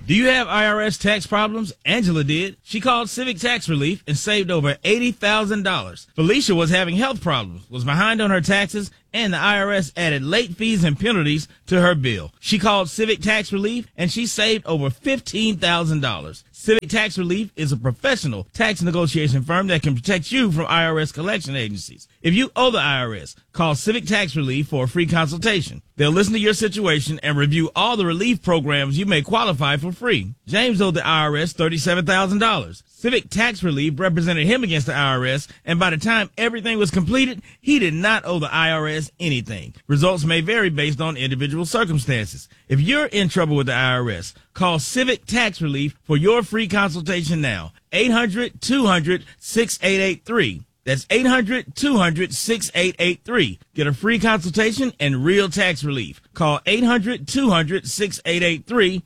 Do you have IRS tax problems? Angela did. She called Civic Tax Relief and saved over $80,000. Felicia was having health problems, was behind on her taxes, and the IRS added late fees and penalties to her bill. She called Civic Tax Relief and she saved over $15,000. Civic Tax Relief is a professional tax negotiation firm that can protect you from IRS collection agencies. If you owe the IRS, call Civic Tax Relief for a free consultation. They'll listen to your situation and review all the relief programs you may qualify for free. James owed the IRS $37,000. Civic Tax Relief represented him against the IRS, and by the time everything was completed, he did not owe the IRS anything. Results may vary based on individual circumstances. If you're in trouble with the IRS, call Civic Tax Relief for your free consultation now. 800-200-6883. That's 800-200-6883. Get a free consultation and real tax relief. Call 800-200-6883.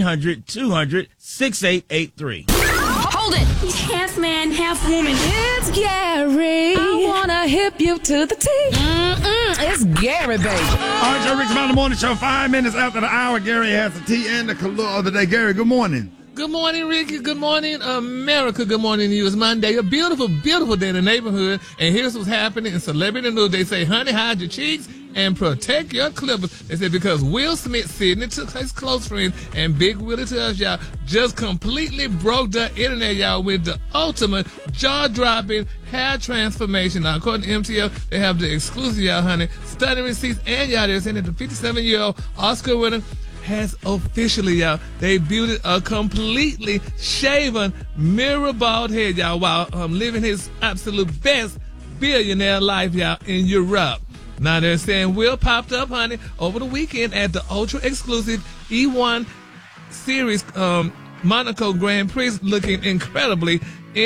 800-200-6883. Hold it! He's half man, half woman. It's Gary. I wanna hip you to the T. It's Gary, baby. All right, Joe Rick's Mountain Morning Show. 5 minutes after the hour, Gary has the tea and the color of the day. Gary, good morning. Good morning, Ricky. Good morning, America. Good morning to you. It's Monday. A beautiful, beautiful day in the neighborhood. And here's what's happening in celebrity news. They say, honey, hide your cheeks and protect your clippers. They said because Will Smith, Sidney took his close friends, and Big Willie to us, y'all, just completely broke the internet, y'all, with the ultimate jaw-dropping hair transformation. Now, according to MTL, they have the exclusive, y'all, honey, stunning receipts, and y'all, they're saying that the 57-year-old Oscar winner has officially, y'all, debuted a completely shaven mirror bald head, y'all, while living his absolute best billionaire life, y'all, in Europe. Now they're saying Will popped up, honey, over the weekend at the ultra exclusive E1 Series Monaco Grand Prix, looking incredibly,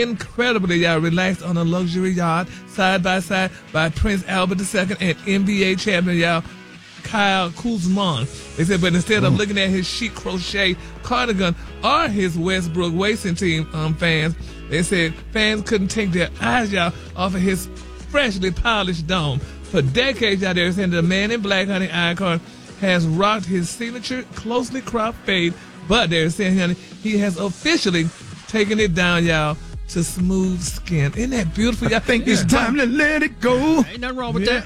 y'all, relaxed on a luxury yacht, side by side by Prince Albert II and NBA champion, y'all, Kyle Kuzma. They said, but instead of looking at his chic crochet cardigan or his Westbrook Racing Team fans, they said fans couldn't take their eyes, y'all, off of his freshly polished dome. For decades, y'all, they're saying the man in black, honey, icon has rocked his signature closely cropped fade, but they're saying, honey, he has officially taken it down, y'all, to smooth skin. Isn't that beautiful? I think it's time to let it go. Ain't nothing wrong with that.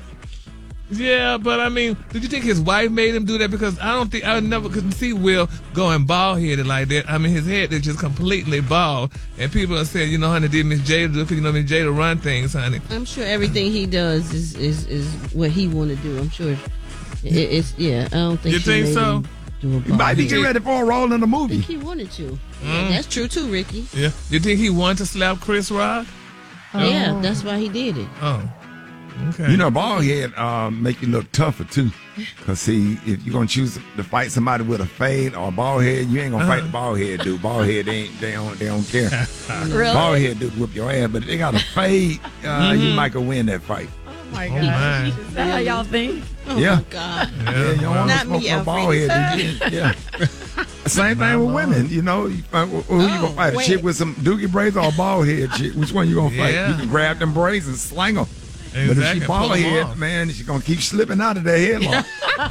Yeah, but I mean, did you think his wife made him do that? Because I never could see Will going bald-headed like that. I mean, his head is just completely bald. And people are saying, you know, honey, did Miss Jada do it? Because, you know, Miss Jada run things, honey. I'm sure everything he does is what he want to do. I'm sure it's yeah, I don't think you think so? He might be getting ready for a role in the movie. I think he wanted to. Yeah, that's true, too, Ricky. Yeah. You think he wanted to slap Chris Rock? Yeah, that's why he did it. Oh. Okay. You know, bald head make you look tougher too. Cause see, if you're gonna choose to fight somebody with a fade or a bald head, you ain't gonna fight the bald head dude. Bald head they don't care. Really? Bald head dude whoop your ass, but if they got a fade, you might go win that fight. Oh my God! Is that how y'all think? Oh, yeah. my God. Yeah, you don't want to smoke no bald head dude. Yeah. Same thing with women, you know. Who you gonna fight? A chick with some dookie braids or a bald head chick? Which one you gonna fight? You can grab them braids and slang them. Exactly. But if she bald head, man, she's gonna keep slipping out of that headlock.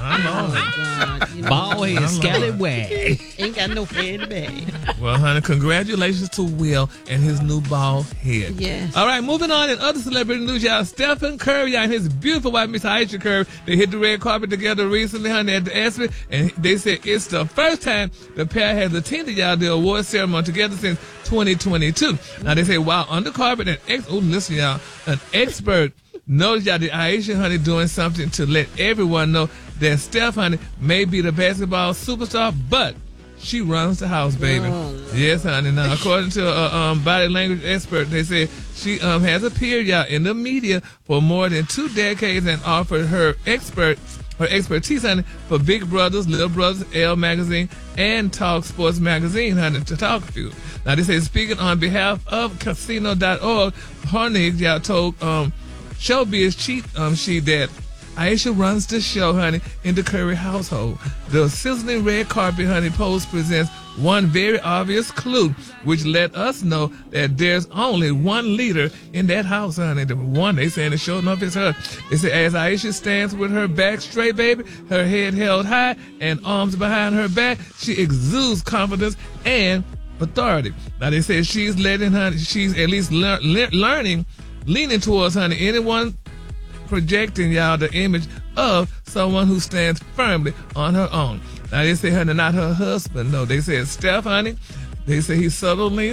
Bald head, scallywag. Ain't got no hair in the bag. Well, honey, congratulations to Will and his new bald head. Yes. All right, moving on in other celebrity news, y'all. Stephen Curry and his beautiful wife, Miss Aisha Curry, they hit the red carpet together recently, honey, at the ESPYs, and they said it's the first time the pair has attended, y'all, the award ceremony together since 2022. Now, they say while on the carpet, an expert noticed, y'all, that Aisha, honey, doing something to let everyone know that Steph, honey, may be the basketball superstar, but she runs the house, baby. Oh, yes, honey. Now, according to a body language expert, they said she has appeared, y'all, in the media for more than 2 decades and offered her expertise, honey, for Big Brothers, Little Brothers, Elle Magazine, and Talk Sports Magazine, honey, to talk to you. Now, they say, speaking on behalf of Casino.org, Hornig, y'all, told Showbiz sheet that Aisha runs the show, honey, in the Curry household. The sizzling red carpet, honey, post presents one very obvious clue, which let us know that there's only one leader in that house, honey. The one they saying is sure enough is her. They say as Aisha stands with her back straight, baby, her head held high and arms behind her back, she exudes confidence and authority. Now they say she's at least learning, leaning towards, honey, anyone projecting y'all the image of someone who stands firmly on her own. Now they say, honey, not her husband. No, they say it's Steph, honey. They say he's subtly